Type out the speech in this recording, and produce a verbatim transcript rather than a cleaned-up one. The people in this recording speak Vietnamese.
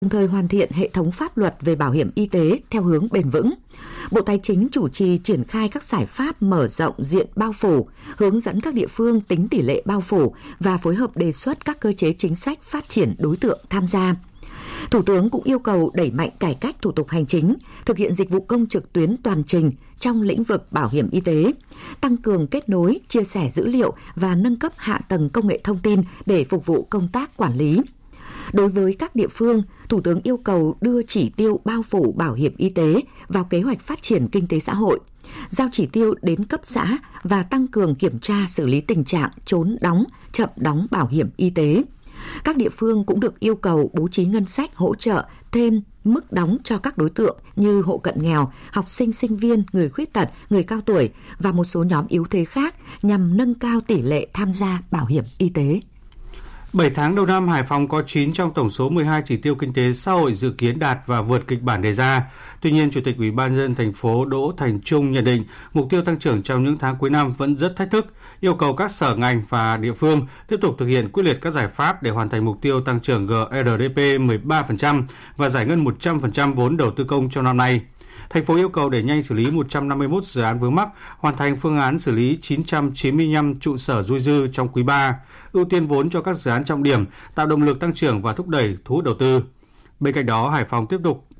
đồng thời hoàn thiện hệ thống pháp luật về bảo hiểm y tế theo hướng bền vững. Bộ Tài chính chủ trì triển khai các giải pháp mở rộng diện bao phủ, hướng dẫn các địa phương tính tỷ lệ bao phủ và phối hợp đề xuất các cơ chế chính sách phát triển đối tượng tham gia. Thủ tướng cũng yêu cầu đẩy mạnh cải cách thủ tục hành chính, thực hiện dịch vụ công trực tuyến toàn trình trong lĩnh vực bảo hiểm y tế, tăng cường kết nối, chia sẻ dữ liệu và nâng cấp hạ tầng công nghệ thông tin để phục vụ công tác quản lý. Đối với các địa phương, Thủ tướng yêu cầu đưa chỉ tiêu bao phủ bảo hiểm y tế vào kế hoạch phát triển kinh tế xã hội, giao chỉ tiêu đến cấp xã và tăng cường kiểm tra xử lý tình trạng trốn đóng, chậm đóng bảo hiểm y tế. Các địa phương cũng được yêu cầu bố trí ngân sách hỗ trợ thêm mức đóng cho các đối tượng như hộ cận nghèo, học sinh, sinh viên, người khuyết tật, người cao tuổi và một số nhóm yếu thế khác nhằm nâng cao tỷ lệ tham gia bảo hiểm y tế. bảy tháng đầu năm, Hải Phòng có chín trong tổng số mười hai chỉ tiêu kinh tế xã hội dự kiến đạt và vượt kịch bản đề ra. Tuy nhiên, Chủ tịch Ủy ban nhân dân thành phố Đỗ Thành Trung nhận định mục tiêu tăng trưởng trong những tháng cuối năm vẫn rất thách thức, yêu cầu các sở ngành và địa phương tiếp tục thực hiện quyết liệt các giải pháp để hoàn thành mục tiêu tăng trưởng G R D P mười ba phần trăm và giải ngân một trăm phần trăm vốn đầu tư công trong năm nay. Thành phố yêu cầu đẩy nhanh xử lý một trăm năm mươi mốt dự án vướng mắc, hoàn thành phương án xử lý chín trăm chín mươi lăm trụ sở dôi dư trong quý ba, ưu tiên vốn cho các dự án trọng điểm, tạo động lực tăng trưởng và thúc đẩy thu hút đầu tư. Bên cạnh đó, Hải Phòng tiếp tục